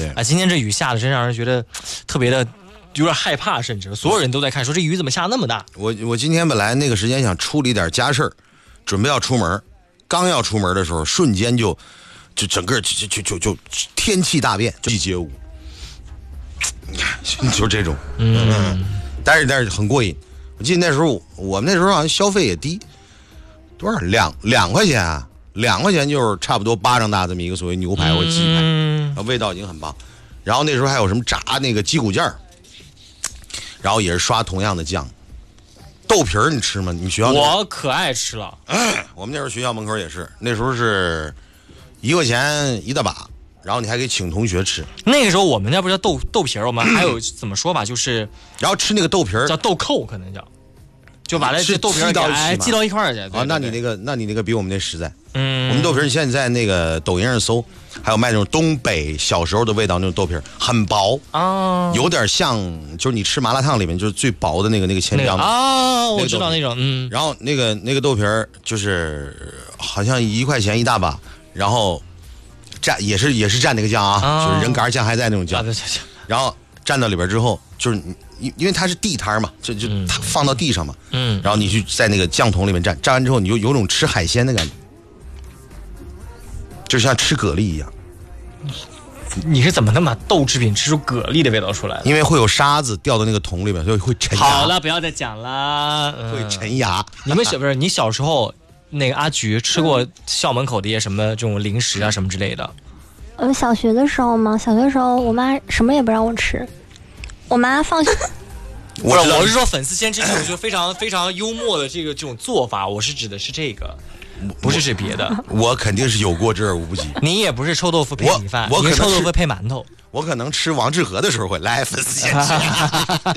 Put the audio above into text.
对啊，今天这雨下的真让人觉得特别的有点害怕，甚至所有人都在看，说这雨怎么下那么大？ 我今天本来那个时间想处理点家事儿，准备要出门，刚要出门的时候，瞬间就整个就天气大变，季节舞，就这种，但是很过瘾。我记得那时候我们那时候好像消费也低，多少2块钱啊，2块钱就是差不多巴掌大这么一个所谓牛排或鸡排，味道已经很棒。然后那时候还有什么炸那个鸡骨件儿，然后也是刷同样的酱。豆皮儿你吃吗？你们学校我可爱吃了。 我们那时候学校门口也是，那时候是1块钱一大把，然后你还可以请同学吃。 那个时候我们那不叫豆皮儿，我们还有怎么说吧，就是然后吃那个豆皮儿叫豆蔻，可能叫，就把那豆皮儿系到一块儿去。 啊，那你那个比我们那实在。我们豆皮儿你现在在那个抖音上搜，还有卖那种东北小时候的味道，那种豆皮儿很薄啊，有点像就是你吃麻辣烫里面就是最薄的那个千张啊，我知道那种然后那个豆皮儿就是好像1块钱一大把，然后蘸也是蘸那个酱啊，就是人干酱还在那种酱，然后蘸到里边之后，就是因为它是地摊嘛，就它放到地上嘛，然后你去在那个酱桶里面蘸完之后，你就有种吃海鲜的感觉。就像吃蛤蜊一样。 你是怎么能把豆制品吃出蛤蜊的味道出来？ 因为会有沙子掉到那个桶里面，所以会沉牙。 好了，不要再讲了， 会沉牙。 你们不是你小时候那个阿菊吃过校门口的一些什么这种零食啊什么之类的？ 小学的时候嘛，小学的时候我妈什么也不让我吃，我妈放学。 我是说粉丝先吃这种就非常非常幽默的这种做法，我是指的是这个。不是指别的， 我肯定是有过之而无不及。 你也不是臭豆腐配米饭， 我你是臭豆腐配馒头。 我可能吃王致和的时候会来粉丝先吃。